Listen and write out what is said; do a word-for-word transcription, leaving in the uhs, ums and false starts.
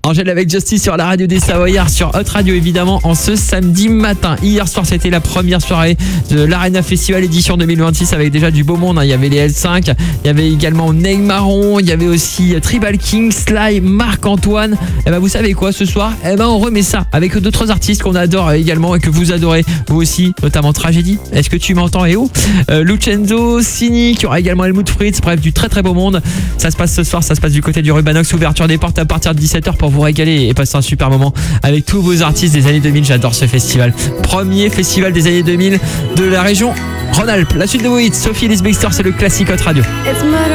Angèle avec Justice sur la radio des Savoyards, sur Hot Radio évidemment, en ce samedi matin. Hier soir, c'était la première soirée de l'Arena Festival édition deux mille vingt-six avec déjà du beau monde. Il y avait les L cinq, il y avait également Neymaron, il y avait aussi Tribal King, Sly, Marc-Antoine. Et ben vous savez quoi, ce soir, eh ben on remet ça avec d'autres artistes qu'on adore également et que vous adorez vous aussi, notamment Tragédie. Est-ce que tu m'entends et où euh, Lucenzo, Cynic, il y aura également Helmut Fritz, bref du très très beau monde. Ça se passe ce soir, ça se passe du côté du Rubanox, ouverture des portes à partir de dix-sept heures pour vous régaler et passer un super moment avec tous vos artistes des années deux mille. J'adore ce festival. Premier festival des années deux mille de la région Rhône-Alpes. La suite de vos hits, Sophie Ellis Bextor, c'est le classique Hot Radio.